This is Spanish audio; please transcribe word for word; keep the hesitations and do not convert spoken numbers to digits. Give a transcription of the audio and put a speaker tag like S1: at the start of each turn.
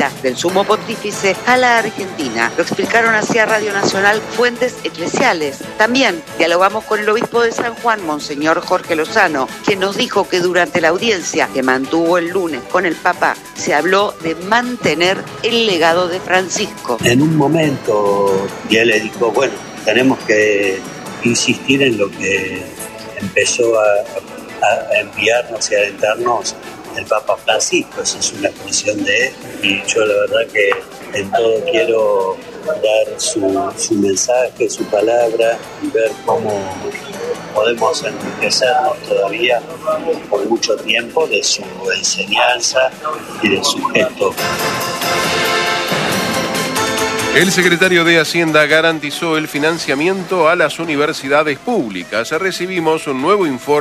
S1: visita del sumo pontífice a la Argentina. Lo explicaron así a Radio Nacional fuentes eclesiales. También dialogamos con el obispo de San Juan, Monseñor Jorge Lozano, quien nos dijo que durante la audiencia que mantuvo el lunes con el Papa se habló de mantener el legado de Francisco.
S2: En un momento ya le dijo, bueno, tenemos que insistir en lo que empezó a, a, a enviarnos y a alentarnos el Papa Francisco. Esa es una expresión de él, y yo la verdad que en todo quiero dar su, su mensaje, su palabra, y ver cómo podemos enriquecernos todavía por mucho tiempo de su enseñanza y de su gesto.
S3: El secretario de Hacienda garantizó el financiamiento a las universidades públicas. Recibimos un nuevo informe